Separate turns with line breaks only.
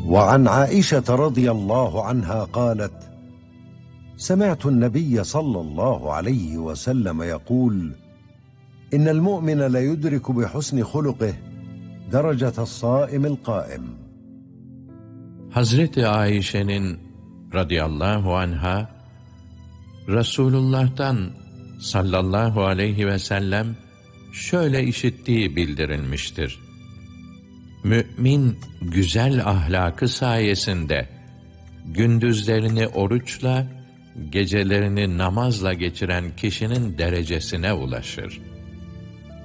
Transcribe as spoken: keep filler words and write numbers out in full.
وعن عائشة رضي الله عنها قالت: سمعت النبي صلى الله عليه وسلم يقول: إن المؤمن ليدرك بحسن خلقه درجة الصائم القائم.
Hazreti Ayşe'nin radıyallahu anha, Resulullah'tan sallallahu aleyhi ve sellem şöyle işittiği bildirilmiştir: Mü'min güzel ahlakı sayesinde gündüzlerini oruçla, gecelerini namazla geçiren kişinin derecesine ulaşır.